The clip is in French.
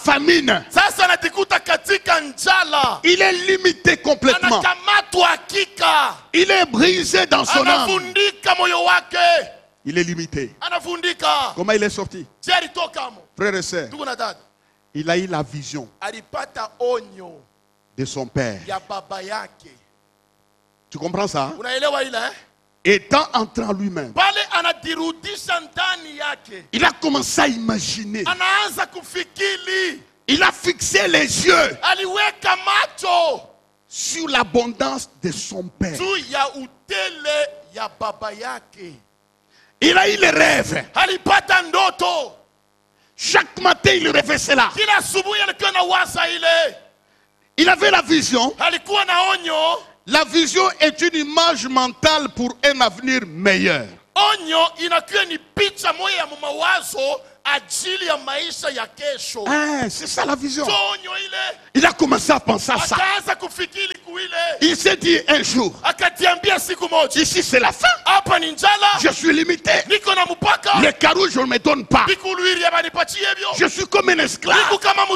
famine. Sasa anajikuta katika njala. Il est limité complètement. Anakamatwa hakika. Il est brisé dans son âme. Anavundika moyo wake. Il est limité. Anavundika. Comment il est sorti? Je alitoka mo. Frères et sœurs, Ndugu na dada. il a eu la vision Alipata onyo de son père. ya baba yake. Tu comprends ça? Unaelewa ile eh? Étant entré en lui-même, Pale anadirudisha ndani yake. il a commencé à imaginer. Anaanza kufikiri. Il a fixé les yeux Aliweka macho sur l'abondance de son père. juu ya utele ya baba yake. Il a eu les rêves. Alipata ndoto. Chaque matin, il rêvait cela. Kila asubuhi alikuwa na waza ile. Il avait la vision. Alikuwa na onyo. La vision est une image mentale pour un avenir meilleur. Onyo inakuwa ni picha moja ya mawazo ajili ya maisha ya kesho. Ah, c'est ça la vision. Onyo ile. Il a commencé à penser à ça. Akaanza kufikiri kuile. Il s'est dit un jour, Akajiambia siku moja. ici c'est la fin. Hapa ni njala. Je suis limité. Niko na mpaka. Les carreaux, je ne me donne pas. Bikuluiri ya banipatie hivyo. Je suis comme un esclave. Niko kama